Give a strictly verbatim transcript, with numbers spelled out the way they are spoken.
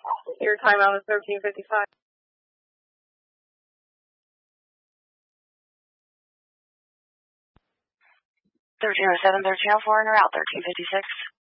Your timeout is thirteen fifty-five. thirteen oh seven, thirteen oh four, and route thirteen fifty-six.